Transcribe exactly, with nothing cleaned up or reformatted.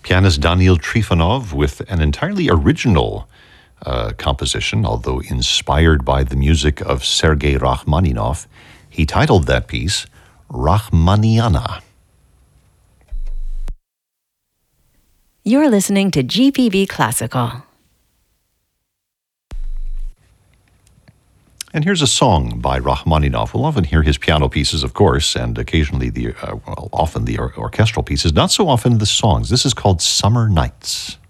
Pianist Daniil Trifonov with an entirely original uh, composition, although inspired by the music of Sergei Rachmaninoff. He titled that piece Rachmaniana. You're listening to G P B Classical. And here's a song by Rachmaninoff. We'll often hear his piano pieces, of course, and occasionally the, uh, well, often the or- orchestral pieces, not so often the songs. This is called Summer Nights.